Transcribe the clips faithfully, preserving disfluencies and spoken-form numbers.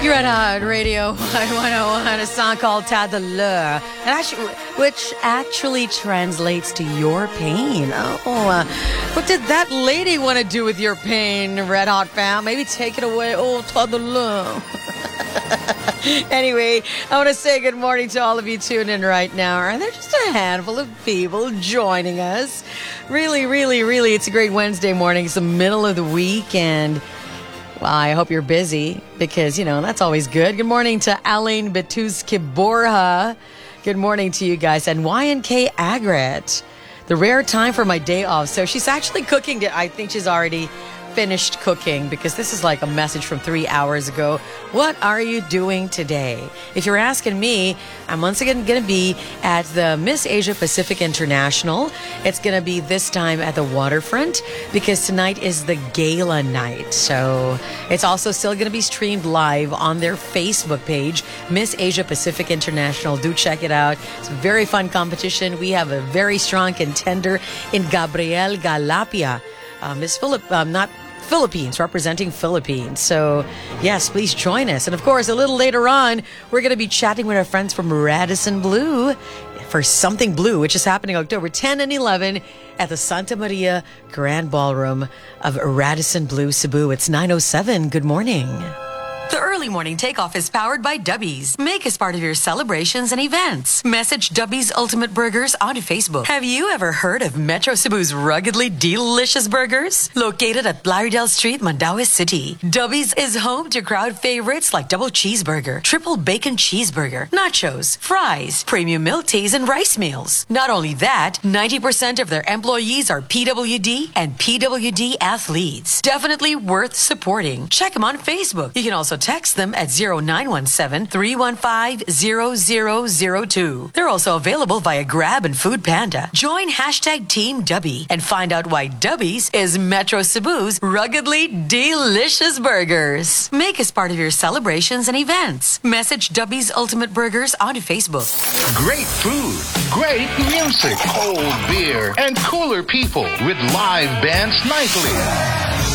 Red Hot Radio one oh one, a song called Tad the Lure, and actually, which actually translates to your pain. Oh, uh, what did that lady want to do with your pain, Red Hot fam? Maybe take it away. Oh, Tad the Lure. Anyway, I want to say good morning to all of you tuning in right now. Are there just a handful of people joining us? Really, really, really, it's a great Wednesday morning. It's the middle of the week, and well, I hope you're busy because, you know, that's always good. Good morning to Alain Betus-Kiborha. Good morning to you guys. And Y N K Agret, the rare time for my day off. So she's actually cooking. I think she's already finished cooking because this is like a message from three hours ago. What are you doing today? If you're asking me, I'm once again going to be at the Miss Asia Pacific International. It's going to be this time at the waterfront because tonight is the gala night. So it's also still going to be streamed live on their Facebook page, Miss Asia Pacific International. Do check it out. It's a very fun competition. We have a very strong contender in Gabrielle Galapia. Uh, Miss Philip, um, not Philippines, representing Philippines. So, yes, please join us. And of course, a little later on, we're going to be chatting with our friends from Radisson Blu for Something Blue, which is happening October tenth and eleventh at the Santa Maria Grand Ballroom of Radisson Blu, Cebu. It's nine oh seven. Good morning. The early morning takeoff is powered by Dubby's. Make us part of your celebrations and events. Message Dubby's Ultimate Burgers onto Facebook. Have you ever heard of Metro Cebu's ruggedly delicious burgers? Located at Blaridel Street, Mandaue City, Dubby's is home to crowd favorites like double cheeseburger, triple bacon cheeseburger, nachos, fries, premium milk teas, and rice meals. Not only that, ninety percent of their employees are P W D and P W D athletes. Definitely worth supporting. Check them on Facebook. You can also text them at zero nine one seven, three one five, zero zero zero two. They're also available via Grab and Food Panda. Join hashtag Team Dubby and find out why Dubby's is Metro Cebu's ruggedly delicious burgers. Make us part of your celebrations and events. Message Dubby's Ultimate Burgers onto Facebook. Great food, great music, cold beer, and cooler people with live bands nightly.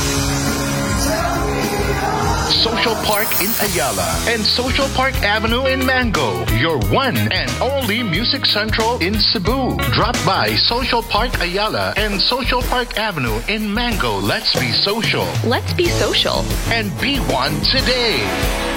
Social Park in Ayala and Social Park Avenue in Mango, your one and only Music Central in Cebu. Drop by Social Park Ayala and Social Park Avenue in Mango. Let's be social. Let's be social. And be one today.